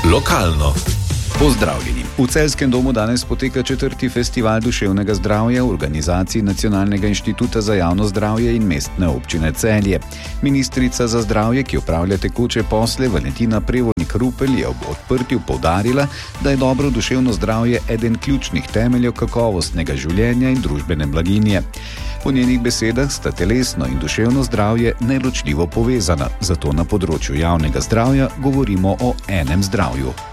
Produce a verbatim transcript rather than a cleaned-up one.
Lokalno. Pozdravljeni. V Celjskem domu danes poteka četrti festival duševnega zdravja v organizaciji Nacionalnega inštituta za javno zdravje in Mestne občine Celje. Ministrica za zdravje, ki opravlja tekoče posle, Valentina Prevolnik-Rupel, je ob odprtju poudarila, da je dobro duševno zdravje eden ključnih temeljev kakovostnega življenja in družbene blaginje. Po njenih besedah sta telesno in duševno zdravje neločljivo povezana, zato na področju javnega zdravja govorimo o enem zdravju.